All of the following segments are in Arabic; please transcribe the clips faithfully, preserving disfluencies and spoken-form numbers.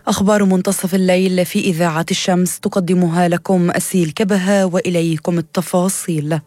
أخبار منتصف الليل في إذاعة الشمس تقدمها لكم أسيل كبهة، وإليكم التفاصيل.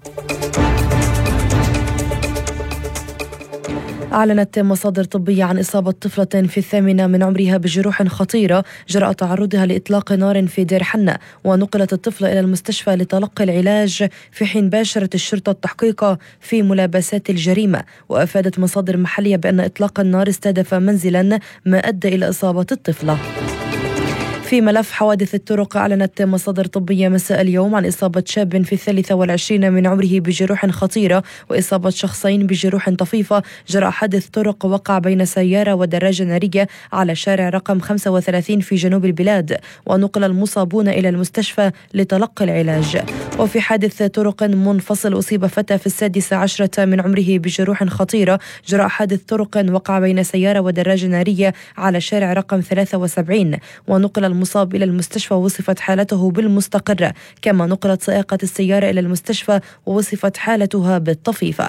أعلنت مصادر طبية عن إصابة طفلة في الثامنة من عمرها بجروح خطيرة جراء تعرضها لإطلاق نار في دير حنة، ونقلت الطفلة إلى المستشفى لتلقي العلاج، في حين باشرت الشرطة التحقيق في ملابسات الجريمة. وأفادت مصادر محلية بأن إطلاق النار استهدف منزلا، ما أدى إلى إصابة الطفلة. في ملف حوادث الطرق، أعلنت مصادر طبية مساء اليوم عن إصابة شاب في الثالثة والعشرين من عمره بجروح خطيرة، وإصابة شخصين بجروح طفيفة جراء حادث طرق وقع بين سيارة ودراجة نارية على شارع رقم خمسة وثلاثين في جنوب البلاد، ونقل المصابون إلى المستشفى لتلقي العلاج. وفي حادث طرق منفصل، أصيب فتى في السادسة عشرة من عمره بجروح خطيرة جراء حادث طرق وقع بين سيارة ودراجة نارية على شارع رقم ثلاثة وسبعين، ونقل المصاب إلى المستشفى ووصفت حالته بالمستقرة، كما نقلت سائقة السيارة إلى المستشفى ووصفت حالتها بالطفيفة.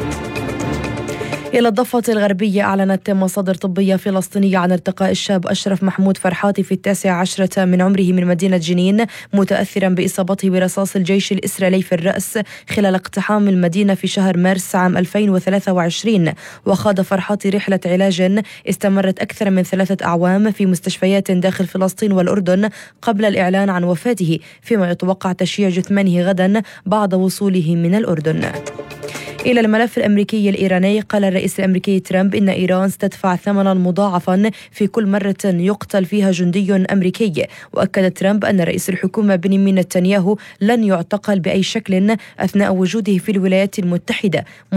إلى الضفة الغربية، أعلنت مصادر طبية فلسطينية عن ارتقاء الشاب أشرف محمود فرحاتي في التاسع عشرة من عمره من مدينة جنين، متأثرا بإصابته برصاص الجيش الإسرائيلي في الرأس خلال اقتحام المدينة في شهر مارس عام ألفين وثلاثة وعشرين. وخاض فرحاتي رحلة علاج استمرت أكثر من ثلاثة أعوام في مستشفيات داخل فلسطين والأردن قبل الإعلان عن وفاته، فيما يتوقع تشييع جثمانه غدا بعد وصوله من الأردن. إلى الملف الأمريكي الإيراني، قال الرئيس الأمريكي ترامب إن إيران ستدفع ثمنا مضاعفا في كل مرة يقتل فيها جندي أمريكي. وأكد ترامب أن رئيس الحكومة بنيامين نتنياهو لن يعتقل بأي شكل أثناء وجوده في الولايات المتحدة،